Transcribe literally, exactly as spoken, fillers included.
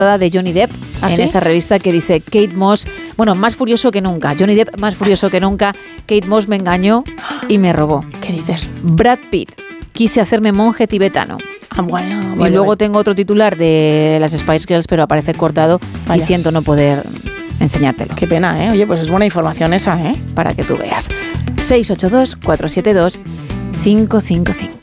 de Johnny Depp ¿Ah, en sí? esa revista que dice Kate Moss, bueno, más furioso que nunca, Johnny Depp más furioso que nunca, Kate Moss me engañó y me robó. ¿Qué dices? Brad Pitt, quise hacerme monje tibetano. Ah, bueno, Y vale, luego vale. tengo otro titular de las Spice Girls, pero aparece cortado. Vaya. Y siento no poder enseñártelo. Qué pena, ¿eh? Oye, pues es buena información esa, ¿eh? Para que tú veas. seis ocho dos, cuatro siete dos, cinco cinco cinco.